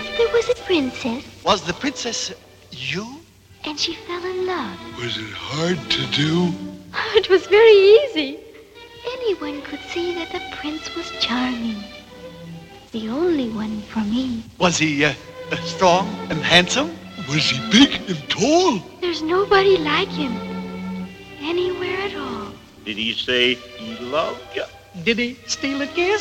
once there was a princess. Was the princess you? And she fell in love. Was it hard to do? It was very easy. Anyone could see that the prince was charming. The only one for me. Was he strong and handsome? Was he big and tall? There's nobody like him. Anywhere at all. Did he say he loved you? Did he steal a kiss?